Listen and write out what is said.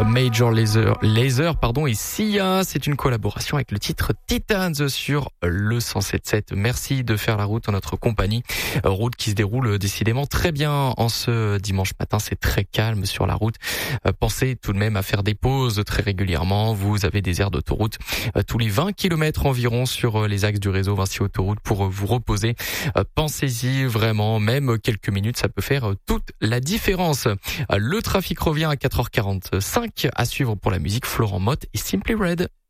Major Lazer et Sia. C'est une collaboration avec le titre Titans sur le 107.7. Merci de faire la route en notre compagnie. Route qui se déroule décidément très bien en ce dimanche matin. C'est très calme sur la route. Pensez tout de même à faire des pauses très régulièrement. Vous avez des aires d'autoroute tous les 20 km environ sur les axes du réseau Vinci Autoroute pour vous reposer. Pensez-y vraiment, même quelques minutes, ça peut faire toute la différence. Le trafic revient à 4h45 à suivre pour la musique Florent Mott et Simply Red.